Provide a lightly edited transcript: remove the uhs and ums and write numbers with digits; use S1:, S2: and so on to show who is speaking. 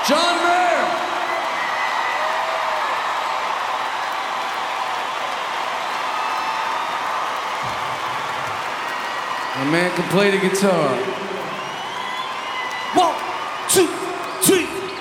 S1: John Mayer. My man can play the guitar. 1, 2, 3.